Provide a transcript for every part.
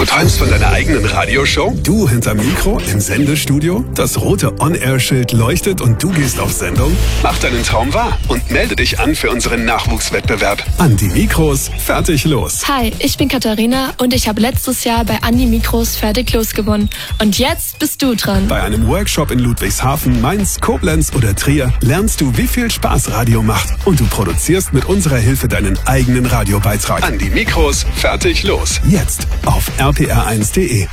Du träumst von deiner eigenen Radioshow? Du hinterm Mikro im Sendestudio? Das rote On-Air-Schild leuchtet und du gehst auf Sendung? Mach deinen Traum wahr und melde dich an für unseren Nachwuchswettbewerb. An die Mikros, fertig, los. Hi, ich bin Katharina und ich habe letztes Jahr bei Andi Mikros fertig los gewonnen. Und jetzt bist du dran. Bei einem Workshop in Ludwigshafen, Mainz, Koblenz oder Trier lernst du, wie viel Spaß Radio macht. Und du produzierst mit unserer Hilfe deinen eigenen Radiobeitrag. An die Mikros, fertig, los. Jetzt auf rpr1.de.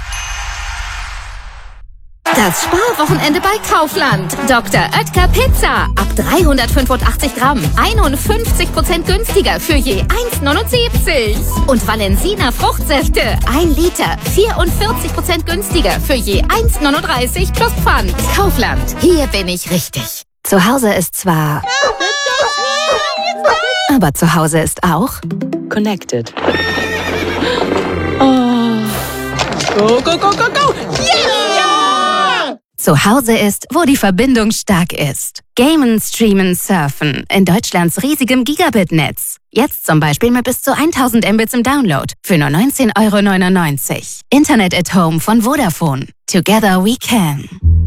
Das Sparwochenende bei Kaufland. Dr. Oetker Pizza. Ab 385 Gramm. 51% günstiger für je 1,79. Und Valensina Fruchtsäfte. 1 Liter. 44% günstiger für je 1,39 plus Pfand. Kaufland. Hier bin ich richtig. Zu Hause ist zwar... aber zu Hause ist auch... Connected. Go, go, go, go, go! Yeah! Zu Hause ist, wo die Verbindung stark ist. Gamen, streamen, surfen. In Deutschlands riesigem Gigabit-Netz. Jetzt zum Beispiel mit bis zu 1000 Mbits im Download. Für nur 19,99 €. Internet at Home von Vodafone. Together we can.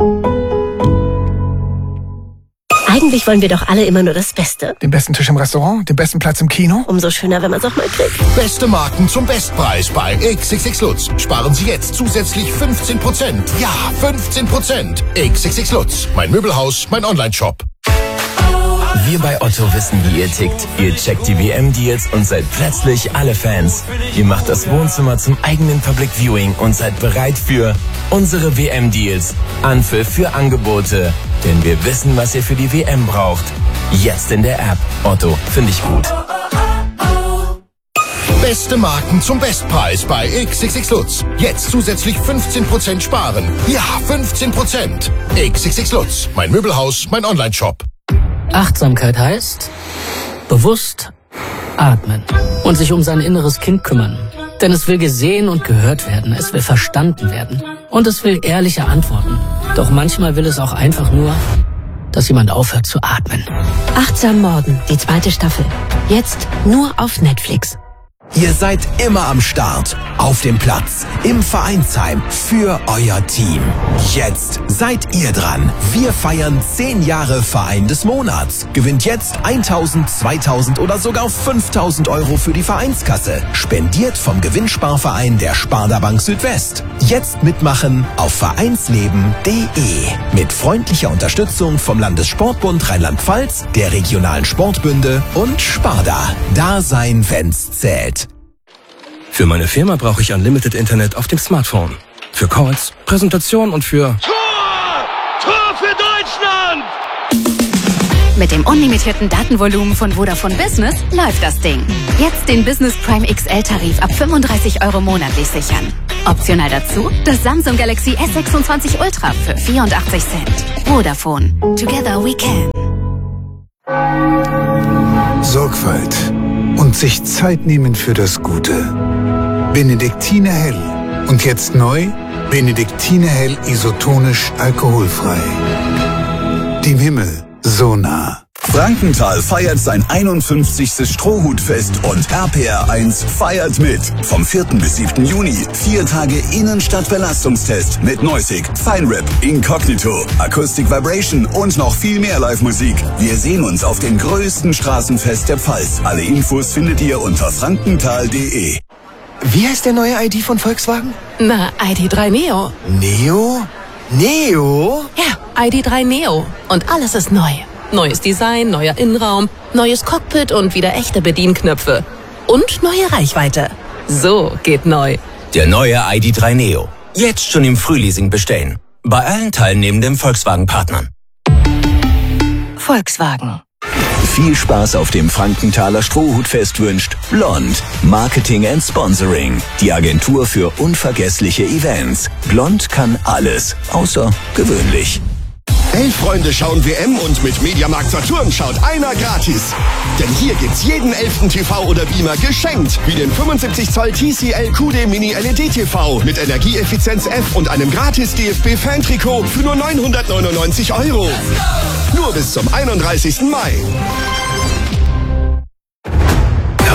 Eigentlich wollen wir doch alle immer nur das Beste. Den besten Tisch im Restaurant, den besten Platz im Kino. Umso schöner, wenn man es auch mal kriegt. Beste Marken zum Bestpreis bei XXX Lutz. Sparen Sie jetzt zusätzlich 15%. Ja, 15%. XXX Lutz. Mein Möbelhaus, mein Onlineshop. Wir bei Otto wissen, wie ihr tickt. Ihr checkt die WM-Deals und seid plötzlich alle Fans. Ihr macht das Wohnzimmer zum eigenen Public Viewing und seid bereit für unsere WM-Deals. Anpfiff für Angebote. Denn wir wissen, was ihr für die WM braucht. Jetzt in der App. Otto, finde ich gut. Beste Marken zum Bestpreis bei XXX Lutz. Jetzt zusätzlich 15% sparen. Ja, 15%. XXX Lutz. Mein Möbelhaus, mein Onlineshop. Achtsamkeit heißt bewusst atmen und sich um sein inneres Kind kümmern. Denn es will gesehen und gehört werden, es will verstanden werden und es will ehrliche Antworten. Doch manchmal will es auch einfach nur, dass jemand aufhört zu atmen. Achtsam Morden, die 2. Staffel. Jetzt nur auf Netflix. Ihr seid immer am Start, auf dem Platz, im Vereinsheim, für euer Team. Jetzt seid ihr dran. Wir feiern 10 Jahre Verein des Monats. Gewinnt jetzt 1.000, 2.000 oder sogar 5.000 € für die Vereinskasse. Spendiert vom Gewinnsparverein der Sparda Bank Südwest. Jetzt mitmachen auf vereinsleben.de. Mit freundlicher Unterstützung vom Landessportbund Rheinland-Pfalz, der regionalen Sportbünde und Sparda. Da sein, wenn's zählt. Für meine Firma brauche ich Unlimited Internet auf dem Smartphone. Für Calls, Präsentationen und für... Tor für Deutschland! Mit dem unlimitierten Datenvolumen von Vodafone Business läuft das Ding. Jetzt den Business Prime XL-Tarif ab 35 € monatlich sichern. Optional dazu das Samsung Galaxy S26 Ultra für 84 Cent. Vodafone. Together we can. Sorgfalt und sich Zeit nehmen für das Gute. Benediktine Hell. Und jetzt neu, Benediktine Hell isotonisch alkoholfrei. Dem Himmel so nah. Frankenthal feiert sein 51. Strohhutfest und RPR1 feiert mit. Vom 4. bis 7. Juni 4 Tage Innenstadt-Belastungstest mit Noisig, Feinrip, Incognito, Acoustic Vibration und noch viel mehr Live-Musik. Wir sehen uns auf dem größten Straßenfest der Pfalz. Alle Infos findet ihr unter frankenthal.de. Wie heißt der neue ID von Volkswagen? Na, ID.3 Neo. Neo? Neo? Ja, ID.3 Neo. Und alles ist neu. Neues Design, neuer Innenraum, neues Cockpit und wieder echte Bedienknöpfe. Und neue Reichweite. So geht neu. Der neue ID.3 Neo. Jetzt schon im Frühleasing bestellen. Bei allen teilnehmenden Volkswagen-Partnern. Volkswagen. Viel Spaß auf dem Frankenthaler Strohhutfest wünscht Blond. Marketing and Sponsoring. Die Agentur für unvergessliche Events. Blond kann alles, außer gewöhnlich. 11 Freunde schauen WM und mit Mediamarkt Saturn schaut einer gratis. Denn hier gibt's jeden 11. TV oder Beamer geschenkt. Wie den 75 Zoll TCL QD Mini LED TV mit Energieeffizienz F und einem gratis DFB-Fan-Trikot für nur 999 €. Nur bis zum 31. Mai. RPR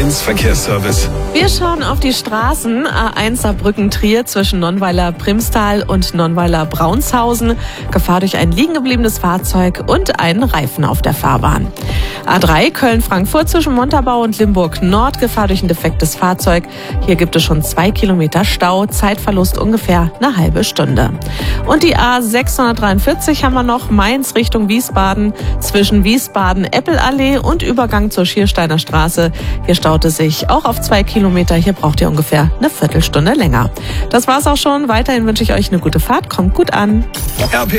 1 Verkehrsservice. Wir schauen auf die Straßen. A1 Saarbrücken-Trier zwischen Nonnweiler-Primstal und Nonnweiler-Braunshausen. Gefahr durch ein liegen gebliebenes Fahrzeug und einen Reifen auf der Fahrbahn. A3 Köln-Frankfurt zwischen Montabaur und Limburg-Nord. Gefahr durch ein defektes Fahrzeug. Hier gibt es schon 2 Kilometer Stau. Zeitverlust ungefähr eine halbe Stunde. Und die A643 haben wir noch. Mainz Richtung Wiesbaden zwischen Wiesbaden-Eppelallee und Übergang zur Schiersteiner Straße. Hier staut es sich auch auf 2 Kilometer. Hier braucht ihr ungefähr eine Viertelstunde länger. Das war's auch schon. Weiterhin wünsche ich euch eine gute Fahrt. Kommt gut an. RPR